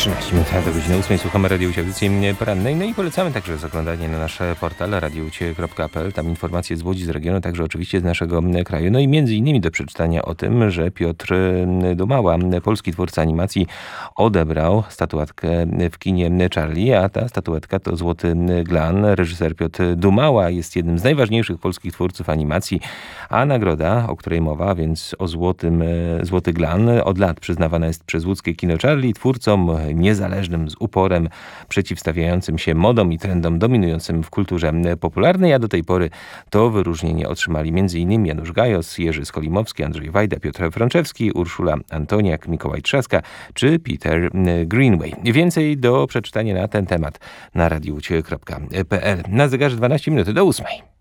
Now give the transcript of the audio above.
13 minut do godziny 8. Słuchamy Radiucie audycji porannej. No i polecamy także zaglądanie na nasz portal radiucie.pl. Tam informacje z Łodzi, z regionu, także oczywiście z naszego kraju. No i między innymi do przeczytania o tym, że Piotr Dumała, polski twórca animacji, odebrał statuetkę w kinie Charlie, a ta statuetka to Złoty Glan. Reżyser Piotr Dumała jest jednym z najważniejszych polskich twórców animacji, a nagroda, o której mowa, więc o Złoty Glan, od lat przyznawana jest przez łódzkie kino Charlie twórcom niezależnym, z uporem przeciwstawiającym się modom i trendom dominującym w kulturze popularnej, a do tej pory to wyróżnienie otrzymali m.in. Janusz Gajos, Jerzy Skolimowski, Andrzej Wajda, Piotr Frączewski, Urszula Antoniak, Mikołaj Trzaska czy Peter Greenway. Więcej do przeczytania na ten temat na radiucie.pl. Na zegarze 12 minut do 8.